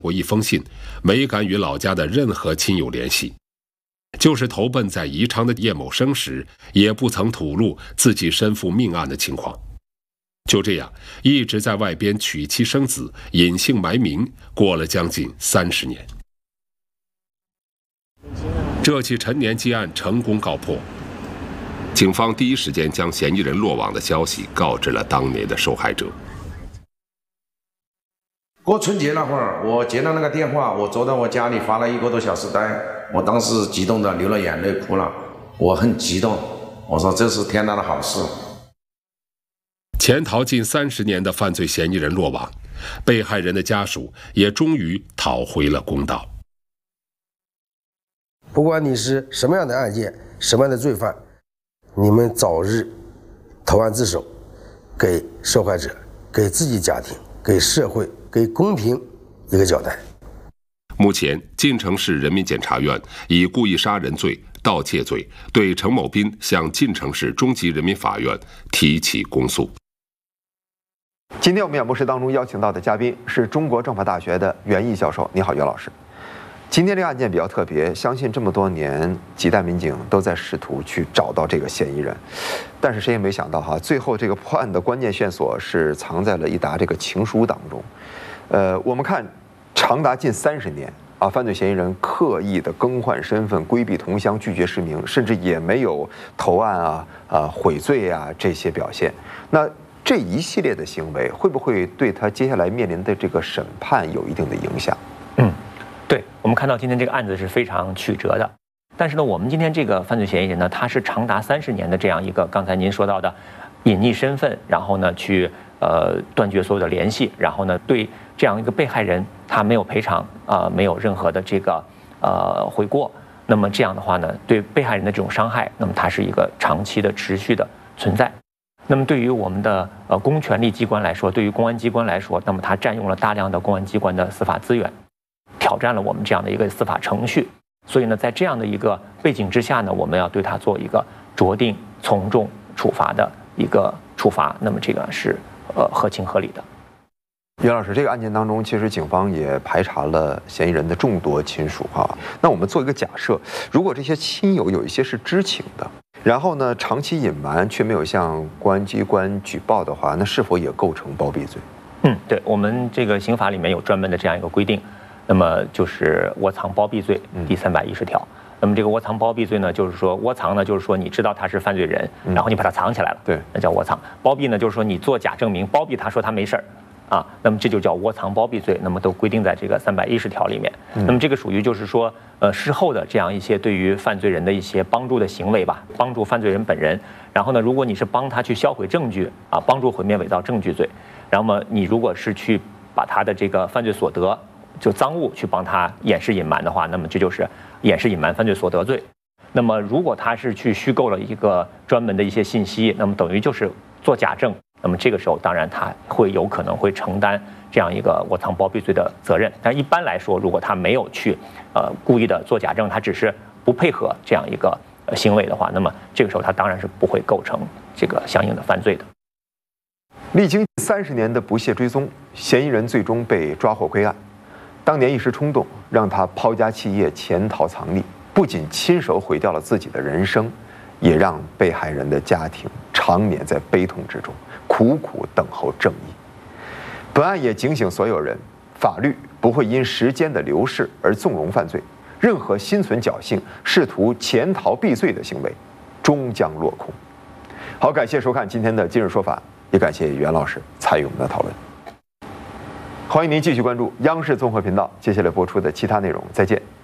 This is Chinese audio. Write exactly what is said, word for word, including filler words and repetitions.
过一封信，没敢与老家的任何亲友联系。就是投奔在宜昌的叶某生时，也不曾吐露自己身负命案的情况。就这样，一直在外边娶妻生子，隐姓埋名，过了将近三十年。这起陈年积案成功告破，警方第一时间将嫌疑人落网的消息告知了当年的受害者。 过春节那会儿，我接到那个电话，我坐在我家里发了一个多小时呆，我当时激动的流了眼泪，哭了，我很激动，我说这是天大的好事。 潜逃近三十年的犯罪嫌疑人落网，被害人的家属也终于讨回了公道。 不管你是什么样的案件，什么样的罪犯，你们早日投案自首，给受害者、给自己家庭、给社会、给公平一个交代。 目前，晋城市人民检察院以故意杀人罪、盗窃罪对程某斌向晋城市中级人民法院提起公诉。 今天我们演播室当中邀请到的嘉宾是中国政法大学的袁毅教授。你好，袁老师。今天这个案件比较特别，相信这么多年几代民警都在试图去找到这个嫌疑人，但是谁也没想到哈，最后这个破案的关键线索是藏在了一沓这个情书当中。呃，我们看长达近三十年啊，犯罪嫌疑人刻意的更换身份、规避同乡、拒绝实名，甚至也没有投案啊、啊悔罪啊这些表现。那这一系列的行为会不会对他接下来面临的这个审判有一定的影响？ 嗯。对，我们看到今天这个案子是非常曲折的，但是呢，我们今天这个犯罪嫌疑人呢，他是长达三十年的这样一个刚才您说到的隐匿身份，然后呢去呃断绝所有的联系，然后呢对这样一个被害人他没有赔偿啊、呃，没有任何的这个呃悔过，那么这样的话呢，对被害人的这种伤害，那么它是一个长期的持续的存在。那么对于我们的呃公权力机关来说，对于公安机关来说，那么它占用了大量的公安机关的司法资源。挑战了我们这样的一个司法程序，所以呢，在这样的一个背景之下呢，我们要对他做一个酌定从重处罚的一个处罚，那么这个是呃合情合理的。 袁老师，这个案件当中，其实警方也排查了嫌疑人的众多亲属哈。那我们做一个假设，如果这些亲友有一些是知情的，然后呢长期隐瞒却没有向公安机关举报的话，那是否也构成包庇罪？ 嗯，对，我们这个刑法里面有专门的这样一个规定。那么就是窝藏包庇罪第三百一十条。那么这个窝藏包庇罪呢，就是说窝藏呢，就是说你知道他是犯罪人，然后你把他藏起来了， 对， 那叫窝藏。包庇呢，就是说你做假证明，包庇他说他没事儿，啊，那么这就叫窝藏包庇罪。那么都规定在这个三百一十条里面。那么这个属于就是说，呃，事后的这样一些对于犯罪人的一些帮助的行为吧，帮助犯罪人本人。然后呢，如果你是帮他去销毁证据啊，帮助毁灭伪造证据罪，然后么你如果是去把他的这个犯罪所得。就赃物去帮他掩饰隐瞒的话，那么这就是掩饰隐瞒犯罪所得罪。那么如果他是去虚构了一个专门的一些信息，那么等于就是做假证，那么这个时候当然他会有可能会承担这样一个窝藏包庇罪的责任。但一般来说，如果他没有去呃故意的做假证，他只是不配合这样一个行为的话，那么这个时候他当然是不会构成这个相应的犯罪的。 历经三十年的不懈追踪，嫌疑人最终被抓获归案。当年一时冲动，让他抛家弃业、潜逃藏匿，不仅亲手毁掉了自己的人生，也让被害人的家庭长年在悲痛之中苦苦等候正义。本案也警醒所有人，法律不会因时间的流逝而纵容犯罪，任何心存侥幸、试图潜逃避罪的行为，终将落空。好，感谢收看今天的《今日说法》，也感谢袁老师参与我们的讨论。欢迎您继续关注央视综合频道接下来播出的其他内容，再见。